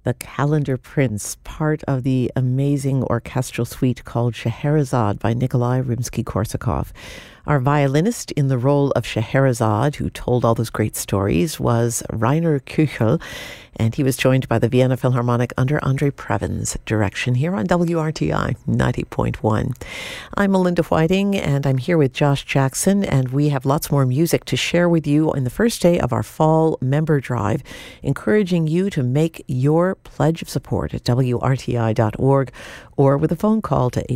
the Calendar Prince, part of the amazing orchestral suite called Scheherazade by Nikolai Rimsky-Korsakov. Our violinist in the role of Scheherazade, who told all those great stories, was Rainer Küchel, and he was joined by the Vienna Philharmonic under Andre Previn's direction here on WRTI 90.1. I'm Melinda Whiting, and I'm here with Josh Jackson, and we have lots more music to share with you on the first day of our fall member drive, encouraging you to make your pledge of support at WRTI.org or with a phone call to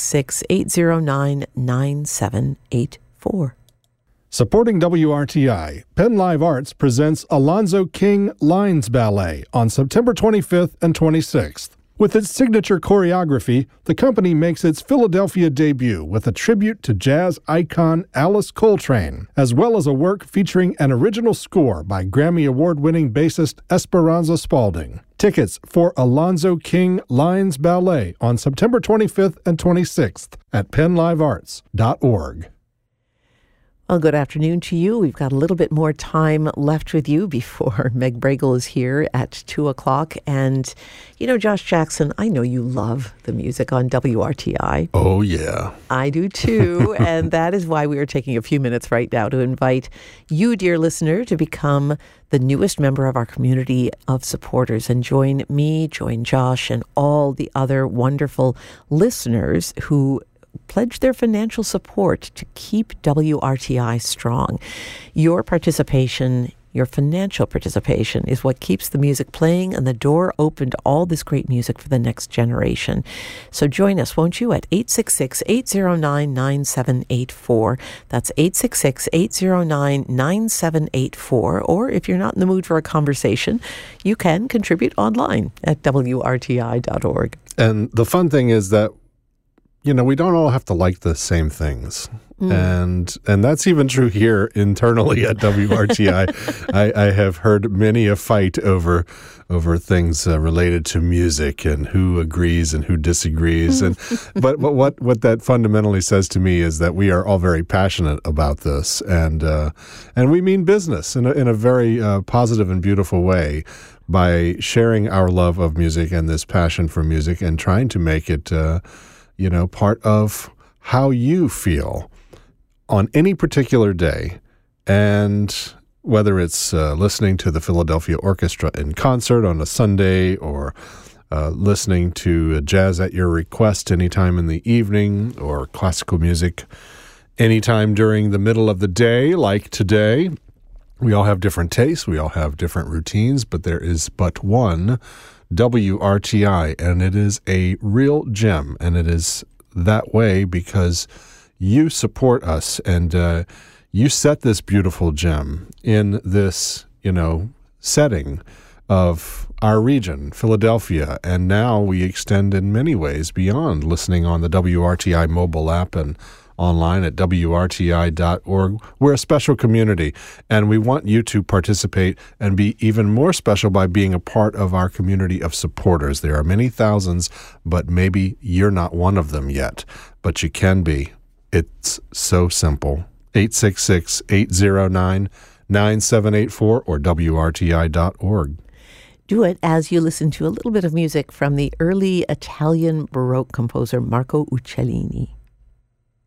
866-809-9784. Supporting WRTI, Penn Live Arts presents Alonzo King Lines Ballet on September 25th and 26th. With its signature choreography, the company makes its Philadelphia debut with a tribute to jazz icon Alice Coltrane, as well as a work featuring an original score by Grammy Award-winning bassist Esperanza Spalding. Tickets for Alonzo King Lines Ballet on September 25th and 26th at PennLiveArts.org. Well, good afternoon to you. We've got a little bit more time left with you before Meg Bragle is here at 2 o'clock. And, you know, Josh Jackson, I know you love the music on WRTI. Oh, yeah. I do too. And that is why we are taking a few minutes right now to invite you, dear listener, to become the newest member of our community of supporters and join me, join Josh, and all the other wonderful listeners who pledge their financial support to keep WRTI strong. Your participation, your financial participation, is what keeps the music playing and the door open to all this great music for the next generation. So join us, won't you, at 866-809-9784. That's 866-809-9784. Or if you're not in the mood for a conversation, you can contribute online at WRTI.org. And the fun thing is that, you know, we don't all have to like the same things. And that's even true here internally at WRTI. I have heard many a fight over things related to music and who agrees and who disagrees. But what that fundamentally says to me is that we are all very passionate about this, and we mean business in a very positive and beautiful way by sharing our love of music and this passion for music and trying to make it part of how you feel on any particular day. And whether it's listening to the Philadelphia Orchestra in concert on a Sunday or listening to jazz at your request anytime in the evening or classical music anytime during the middle of the day like today, we all have different tastes, we all have different routines, but there is but one WRTI, and it is a real gem, and it is that way because you support us, and you set this beautiful gem in this, setting of our region, Philadelphia, and now we extend in many ways beyond listening on the WRTI mobile app and online at WRTI.org. We're a special community, and we want you to participate and be even more special by being a part of our community of supporters. There are many thousands, but maybe you're not one of them yet, but you can be. It's so simple. 866-809-9784 or WRTI.org. Do it as you listen to a little bit of music from the early Italian Baroque composer Marco Uccellini.